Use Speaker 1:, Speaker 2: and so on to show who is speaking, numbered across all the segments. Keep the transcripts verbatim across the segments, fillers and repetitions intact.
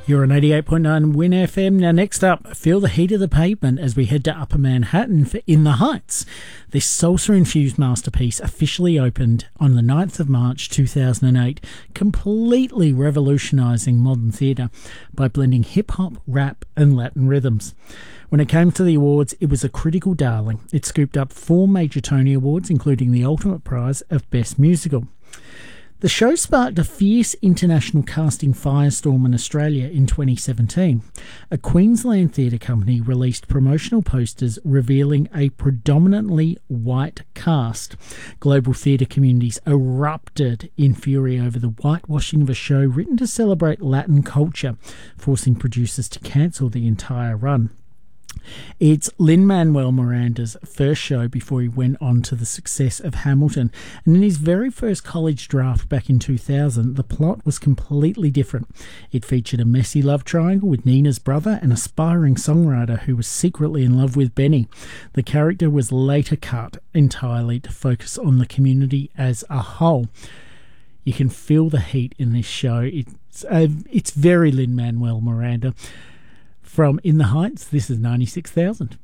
Speaker 1: You're on eighty-eight point nine Win F M. Now next up, feel the heat of the pavement as we head to Upper Manhattan for In the Heights. This salsa-infused masterpiece officially opened on the ninth of March two thousand eight, completely revolutionising modern theatre by blending hip-hop, rap and Latin rhythms. When it came to the awards, it was a critical darling. It scooped up four major Tony Awards, including the ultimate prize of Best Musical. The show sparked a fierce international casting firestorm in Australia in twenty seventeen. A Queensland theatre company released promotional posters revealing a predominantly white cast. Global theatre communities erupted in fury over the whitewashing of a show written to celebrate Latin culture, forcing producers to cancel the entire run. It's Lin-Manuel Miranda's first show before he went on to the success of Hamilton, and in his very first college draft back in two thousand, the plot was completely different. It featured a messy love triangle with Nina's brother, an aspiring songwriter who was secretly in love with Benny. The character was later cut entirely to focus on the community as a whole. You can feel the heat in this show. It's, uh, it's very Lin-Manuel Miranda. From In the Heights, this is ninety-six thousand.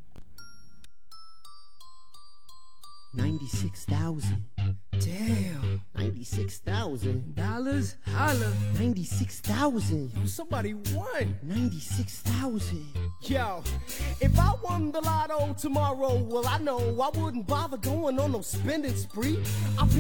Speaker 2: ninety-six thousand.
Speaker 3: Damn.
Speaker 2: ninety-six thousand.
Speaker 3: Dollars? Holla.
Speaker 2: ninety-six thousand.
Speaker 3: Yo, somebody won.
Speaker 2: ninety-six thousand.
Speaker 3: Yo, if I won the lotto tomorrow, well, I know I wouldn't bother going on no spending spree. I pick